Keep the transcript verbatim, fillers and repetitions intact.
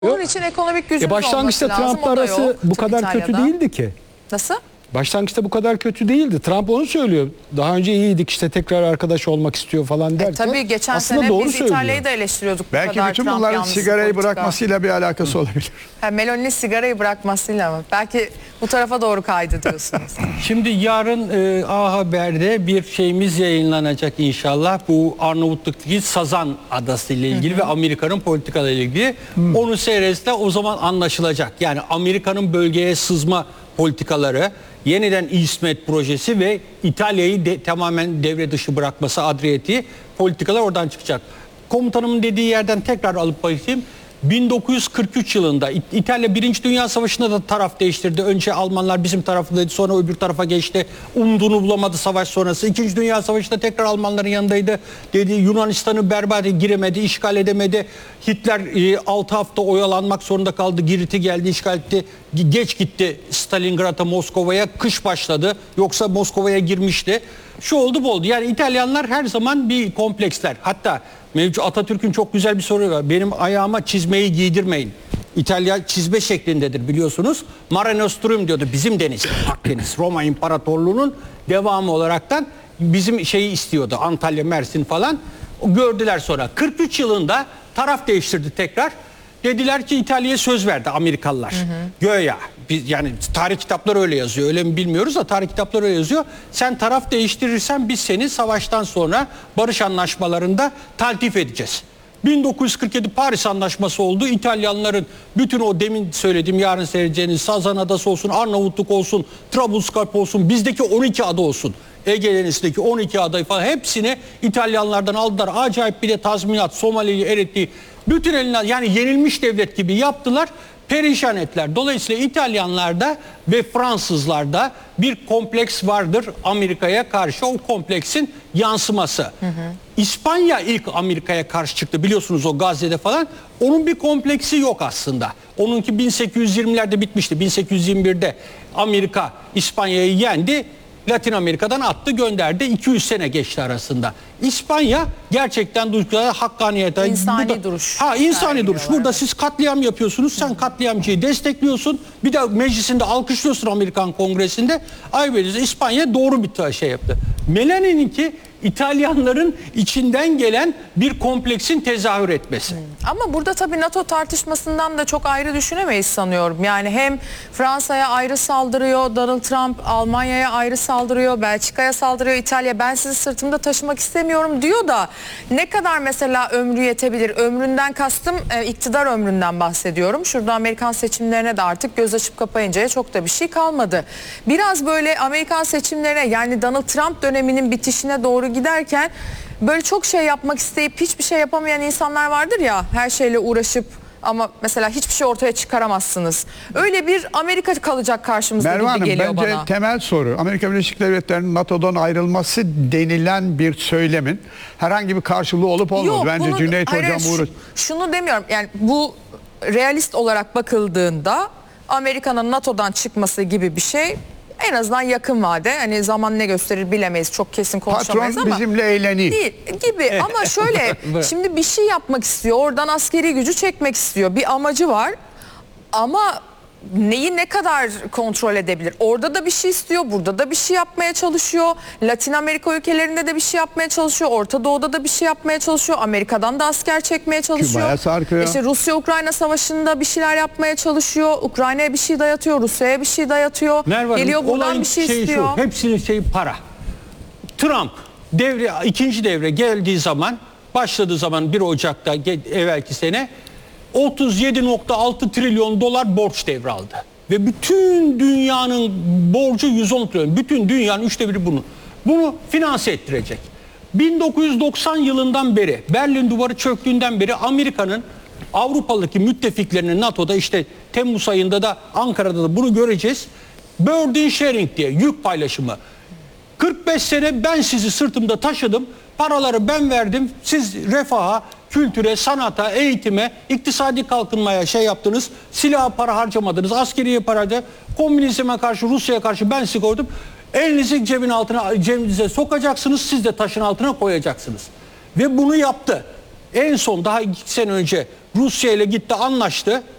Bunun için ekonomik gücümüz e başlangıçta olması lazım. Trump'la arası yok, bu kadar İtalya'da. kötü değildi ki. Nasıl? Başlangıçta bu kadar kötü değildi. Trump onu söylüyor. Daha önce iyiydik, işte tekrar arkadaş olmak istiyor falan derken. E, tabii geçen aslında sene doğru biz söylüyor. İtalya'yı da eleştiriyorduk. Bu Belki kadar bütün Trump bunların yanlısı sigarayı politika. bırakmasıyla bir alakası olabilir. Ha, Meloni'nin sigarayı bırakmasıyla mı? Belki bu tarafa doğru kaydı diyorsunuz. Şimdi yarın e, A Haber'de bir şeyimiz yayınlanacak inşallah. Bu Arnavutluk'taki Sazan Adası ile ilgili hı hı. ve Amerika'nın politikalarıyla ilgili. Hı. Onu seyretse o zaman anlaşılacak. Yani Amerika'nın bölgeye sızma politikaları, yeniden İsmet projesi ve İtalya'yı de, tamamen devre dışı bırakması, Adriyatik'i politikalar oradan çıkacak. Komutanımın dediği yerden tekrar alıp bakayım. bin dokuz yüz kırk üç yılında İtalya Birinci Dünya Savaşı'nda da taraf değiştirdi. Önce Almanlar bizim tarafındaydı, sonra öbür tarafa geçti. Umduğunu bulamadı savaş sonrası. İkinci Dünya Savaşı'nda tekrar Almanların yanındaydı. Dedi Yunanistan'ı berbat giremedi, işgal edemedi. Hitler e, altı hafta oyalanmak zorunda kaldı. Girit'i geldi, işgal etti. Geç gitti Stalingrad'a, Moskova'ya. Kış başladı. Yoksa Moskova'ya girmişti. Şu oldu bu oldu. Yani İtalyanlar her zaman bir kompleksler. Hatta mevcut Atatürk'ün çok güzel bir soru var. Benim ayağıma çizmeyi giydirmeyin. İtalya çizme şeklindedir biliyorsunuz. Mare Nostrum diyordu. Bizim deniz, Akdeniz, Roma İmparatorluğu'nun devamı olaraktan bizim şeyi istiyordu. Antalya, Mersin falan. O gördüler sonra. kırk üç yılında taraf değiştirdi tekrar. Dediler ki İtalya'ya söz verdi Amerikalılar. Hı hı. Göya. Biz, yani tarih kitapları öyle yazıyor. Öyle mi bilmiyoruz da tarih kitapları öyle yazıyor. Sen taraf değiştirirsen biz seni savaştan sonra barış anlaşmalarında taltif edeceğiz. bin dokuz yüz kırk yedi Paris Anlaşması oldu. İtalyanların bütün o demin söylediğim yarın seyredeceğiniz Sazan Adası olsun, Arnavutluk olsun, Trablusgarp olsun, bizdeki on iki ada olsun. Ege Denizi'ndeki on iki adayı falan hepsini İtalyanlardan aldılar. Acayip bir de tazminat, Somali'yi erittiği bütün elinden, yani yenilmiş devlet gibi yaptılar. Perişan ettiler. Dolayısıyla İtalyanlarda ve Fransızlarda bir kompleks vardır Amerika'ya karşı. O kompleksin yansıması. Hı hı. İspanya ilk Amerika'ya karşı çıktı biliyorsunuz, o Gazze'de falan. Onun bir kompleksi yok aslında. Onunki bin sekiz yüz yirmilerde bitmişti. bin sekiz yüz yirmi birde Amerika İspanya'yı yendi. Latin Amerika'dan attı, gönderdi. iki yüz sene geçti arasında. İspanya gerçekten duygusal, hakkaniyete, İnsani burada, duruş. Ha insani duruş. Burada siz katliam yapıyorsunuz. Sen katliamcıyı destekliyorsun. Bir de meclisinde alkışlıyorsun, Amerikan Kongresi'nde. Ayveriz İspanya doğru bir şey yaptı. Melani'ninki İtalyanların içinden gelen bir kompleksin tezahür etmesi. Hmm. Ama burada tabii NATO tartışmasından da çok ayrı düşünemeyiz sanıyorum. Yani hem Fransa'ya ayrı saldırıyor Donald Trump, Almanya'ya ayrı saldırıyor, Belçika'ya saldırıyor, İtalya ben sizi sırtımda taşımak istemiyorum diyor da ne kadar mesela ömrü yetebilir? Ömründen kastım e, iktidar ömründen bahsediyorum. Şurada Amerikan seçimlerine de artık göz açıp kapayıncaya çok da bir şey kalmadı. Biraz böyle Amerikan seçimlerine, yani Donald Trump döneminin bitişine doğru giderken böyle çok şey yapmak isteyip hiçbir şey yapamayan insanlar vardır ya, her şeyle uğraşıp ama mesela hiçbir şey ortaya çıkaramazsınız. Öyle bir Amerika kalacak karşımızda Merve gibi Hanım, geliyor bence bana. temel soru Amerika Birleşik Devletleri'nin NATO'dan ayrılması denilen bir söylemin herhangi bir karşılığı olup olmadı. Yok, Bence bunu, Cüneyt hayır, Hocam şu, uğraş. şunu demiyorum, yani bu realist olarak bakıldığında Amerika'nın NATO'dan çıkması gibi bir şey en azından yakın vade, hani zaman ne gösterir bilemeyiz, çok kesin konuşamayız Patron ama bizimle eğleniyor değil gibi. Ama şöyle şimdi bir şey yapmak istiyor, oradan askeri gücü çekmek istiyor, bir amacı var ama neyi ne kadar kontrol edebilir? Orada da bir şey istiyor, burada da bir şey yapmaya çalışıyor. Latin Amerika ülkelerinde de bir şey yapmaya çalışıyor. Orta Doğu'da da bir şey yapmaya çalışıyor. Amerika'dan da asker çekmeye çalışıyor. Küba'ya sarkıyor. İşte Rusya-Ukrayna savaşında bir şeyler yapmaya çalışıyor. Ukrayna'ya bir şey dayatıyor, Rusya'ya bir şey dayatıyor. Merve, geliyor buradan olayın bir şey şeyi istiyor. Şu, hepsinin şeyi para. Trump devre, ikinci devre geldiği zaman, başladığı zaman bir Ocak'ta evvelki sene otuz yedi nokta altı trilyon dolar borç devraldı. Ve bütün dünyanın borcu yüz on trilyon. Bütün dünyanın üçte biri bunu. Bunu finanse ettirecek. bin dokuz yüz doksan yılından beri, Berlin Duvarı çöktüğünden beri Amerika'nın Avrupa'daki müttefiklerinin NATO'da, işte Temmuz ayında da Ankara'da da bunu göreceğiz. Burden sharing diye, yük paylaşımı. kırk beş sene ben sizi sırtımda taşıdım. Paraları ben verdim. Siz refaha, kültüre, sanata, eğitime, iktisadi kalkınmaya şey yaptınız. Silaha para harcamadınız. Askeriye para harcamadınız. Komünizme karşı, Rusya'ya karşı ben sizi koydum. Elinizi cebin altına, cebinize sokacaksınız. Siz de taşın altına koyacaksınız. Ve bunu yaptı. En son daha iki sene önce Rusya ile gitti anlaştı.